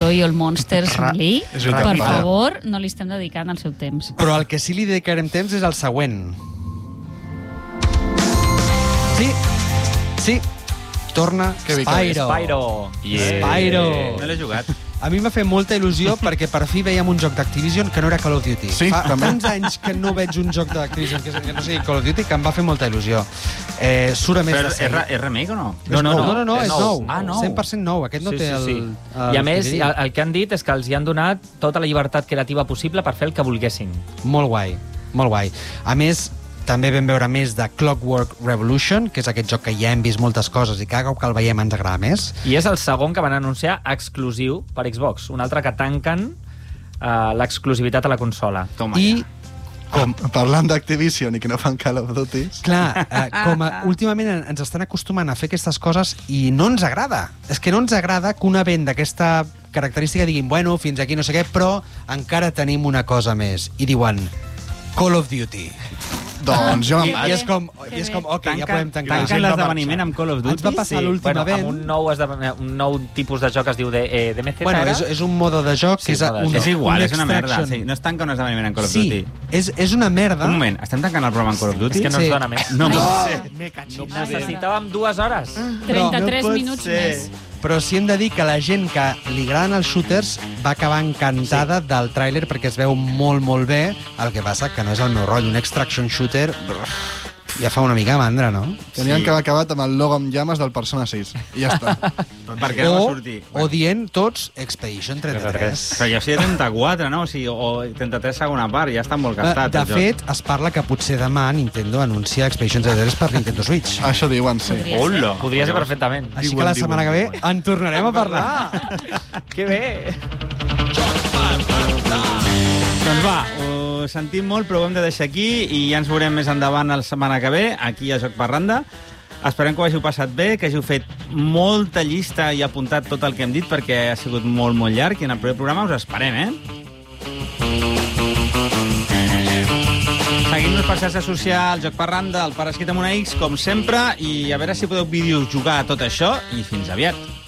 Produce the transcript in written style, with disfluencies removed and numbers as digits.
Joy o el Monsters Melee, És veritat, per vaja. favor, no li estem dedicant el seu temps. Però el que sí li dedicarem temps és el següent. Sí, torna Spyro. Spyro. No l'he jugat. A mi m'ha fet molta il·lusió perquè per fi veiem un joc d'Activision que no era Call of Duty. Sí, Fa també. tants anys que no veig un joc d'Activision que no sigui Call of Duty que em va fer molta il·lusió. Surt a més Però de sèrie. és remake o no? No, és nou. Ah, nou. 100% nou. Aquest no té el... I a més, el que han dit és que els hi han donat tota la llibertat creativa possible per fer el que volguessin. Molt guai, molt guai. A més, també vam veure més de Clockwork Revolution, que és aquest joc que ja hem vist moltes coses i cada cop que el veiem ens agrada més. I és el segon que van anunciar exclusiu per Xbox. Un altre que tanquen l'exclusivitat a la consola. Toma I, Parlant d'Activision i que no fan Call of Duty... clar, últimament ens estan acostumant a fer aquestes coses i no ens agrada. És que no ens agrada que una vent d'aquesta característica diguin, bueno, fins aquí no sé què, però encara tenim una cosa més. I diuen, Call of Duty. Doncs jo me'n I vaig. és com, ok, ja podem tancar. Tanquen l'esdeveniment amb Call of Duty. Ens va passar l'últim event. Amb un nou tipus de joc que es diu DMZ. Bueno, és un mode de joc que és un És igual, és una merda. extraction. Sí, no es tanca un esdeveniment en Call of Sí, Duty. és una merda. Un moment, estem tancant el programa en Call of Duty? És que no Sí. ens dona més. No pot ser. Necessitàvem 2 hores. 33 pot minuts ser. més. Però sí hem de dir que la gent que li agraden els shooters va acabar encantada del tràiler perquè es veu molt, molt bé. El que passa que no és el meu rotllo. Un extraction shooter ja fa una mica mandra, no? Tenien que haver acabat amb el logo amb llames del Persona 6. I ja està. Perquè no va sortir. O dient tots Expedition 33. Però ja sigui 34, no? O sigui, o 33 segona part, ja està molt gastat. De el joc. fet, es parla que potser demà Nintendo anuncia Expedition 33 per Nintendo Switch. Això diuen, sí. Hola! Podria ser perfectament. Així que la setmana que ve en tornarem a parlar. Que bé! Doncs va, ho sentim molt, però ho hem de deixar aquí i ja ens veurem més endavant la setmana que ve, aquí a Joc Parranda. Esperem que ho hàgiu passat bé, que hàgiu fet molta llista i apuntat tot el que hem dit, perquè ha sigut molt, molt llarg, i en el proper programa us esperem, Seguim-nos per xarxes socials, Joc Parranda, el Parasquit amb una X, com sempre, i a veure si podeu videojugar tot això, i fins aviat.